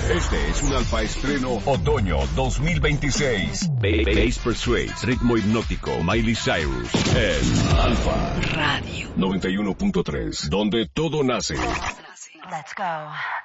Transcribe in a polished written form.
Este es un alfa estreno otoño 2026. Bass Persuades, ritmo hipnótico, Miley Cyrus, en Alfa Radio 91.3, donde todo nace. Let's go.